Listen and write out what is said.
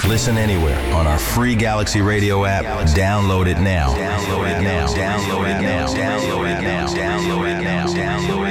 Listen anywhere on our free Galaxy Radio app. Download it now. Download it now. Download it now. Download it now. Download it now. Download it now.